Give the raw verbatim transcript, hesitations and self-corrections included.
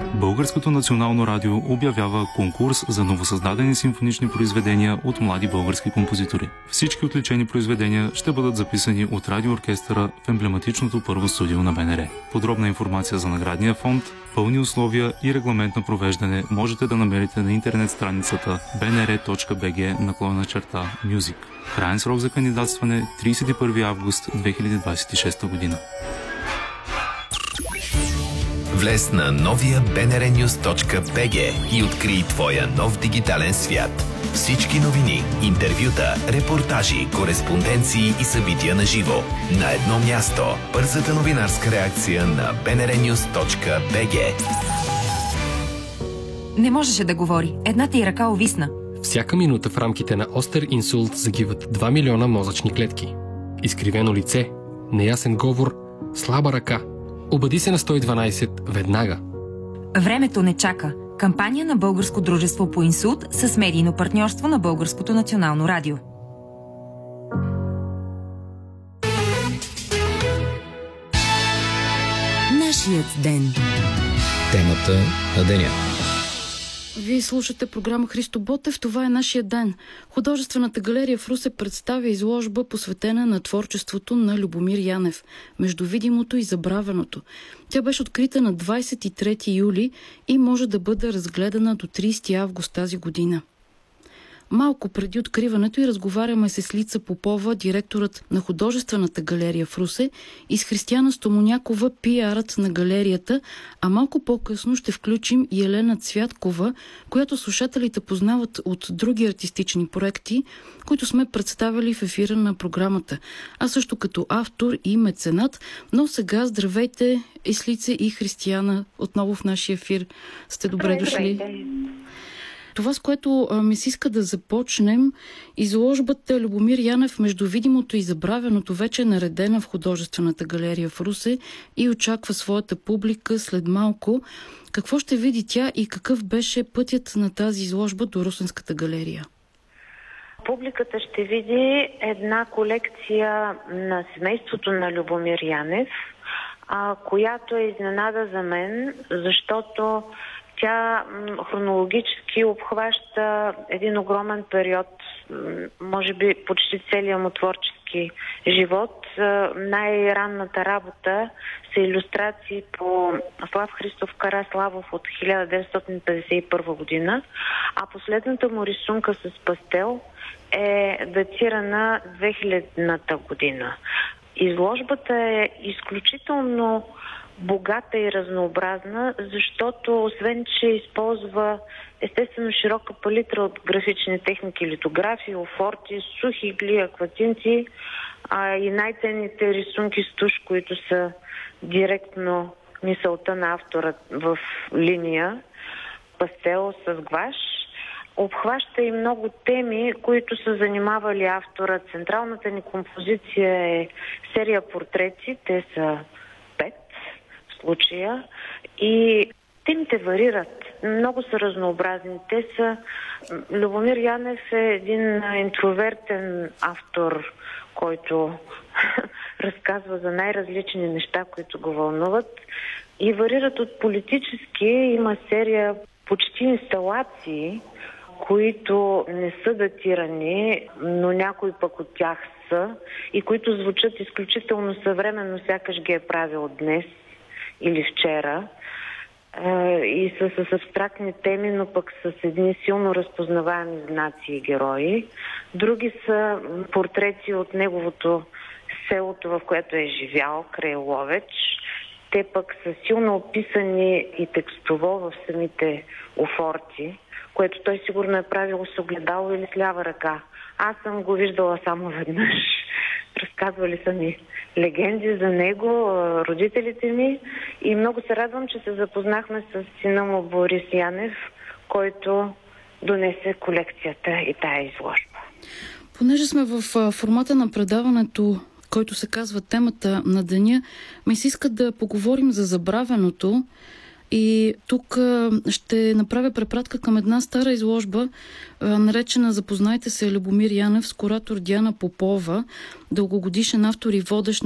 Българското национално радио обявява конкурс за новосъздадени симфонични произведения от млади български композитори. Всички отличени произведения ще бъдат записани от радиооркестъра в емблематичното първо студио на БНР. Подробна информация за наградния фонд, пълни условия и регламент на провеждане можете да намерите на интернет страницата би ен ар точка би джи наклонена черта Music. Краен срок за кандидатстване тридесет и първи август две хиляди двадесет и шеста година. Влез на новия би ен ар нюз точка би джи и открий твоя нов дигитален свят. Всички новини, интервюта, репортажи, кореспонденции и събития на живо. На едно място. Бързата новинарска реакция на би ен ар нюз точка би джи. Не можеше да говори. Едната й ръка увисна. Всяка минута в рамките на остър инсулт загиват два милиона мозъчни клетки. Изкривено лице, неясен говор, слаба ръка. Обади се на сто и дванадесет веднага. Времето не чака. Кампания на Българско дружество по инсулт с медийно партньорство на Българското национално радио. Нашият ден. Темата на деня. Вие слушате програма Христо Ботев. Това е нашия ден. Художествената галерия в Русе представя изложба, посветена на творчеството на Любомир Янев «Между видимото и забравеното». Тя беше открита на двадесет и трети юли и може да бъде разгледана до тридесети август тази година. Малко преди откриването и разговаряме с Лица Попова, директорът на художествената галерия в Русе, и с Християна Стомонякова, пиарът на галерията, а малко по-късно ще включим и Елена Цвяткова, която слушателите познават от други артистични проекти, които сме представили в ефира на програмата, а също като автор и меценат. Но сега здравейте, Еслице и Християна, отново в нашия ефир. Сте добре дошли. Това, с което а, ми се иска да започнем, изложбата Любомир Янев «Между видимото и забравеното» вече е наредена в художествената галерия в Русе и очаква своята публика след малко. Какво ще види тя и какъв беше пътят на тази изложба до Русенската галерия? Публиката ще види една колекция на семейството на Любомир Янев, а, която е изненада за мен, защото тя хронологически обхваща един огромен период, може би почти целият му творчески живот. Най-ранната работа са илюстрации по Слав Христов Караславов от хиляда деветстотин петдесет и първа година, а последната му рисунка с пастел е датирана две хилядната година. Изложбата е изключително богата и разнообразна, защото освен, че използва естествено широка палитра от графични техники, литографии, офорти, сухи игли, акватинти, а и най-ценните рисунки с туш, които са директно мисълта на автора в линия, пастел с гуаш. Обхваща и много теми, които са занимавали автора. Централната ни композиция е серия портрети, те са пет в случая, и темите варират. Много са разнообразни. Те са... Любомир Янев е един интровертен автор, който разказва за най-различни неща, които го вълнуват, и варират от политически. Има серия почти инсталации, които не са датирани, но някои пък от тях са, и които звучат изключително съвременно, сякаш ги е правил днес или вчера, и са с абстрактни теми, но пък с едни силно разпознаваеми знаци и герои. Други са портрети от неговото селото, в което е живял, край Ловеч. Те пък са силно описани и текстово в самите офорти, което той сигурно е правил с огледало или с лява ръка. Аз съм го виждала само веднъж. Разказвали са ми легенди за него, родителите ми, и много се радвам, че се запознахме с сина му Борис Янев, който донесе колекцията и тая изложба. Понеже сме в формата на предаването, който се казва темата на деня, ми се иска да поговорим за забравеното. И тук ще направя препратка към една стара изложба, наречена "Запознайте се, Любомир Янев", с куратор Диана Попова, дългогодишен автор и водещ на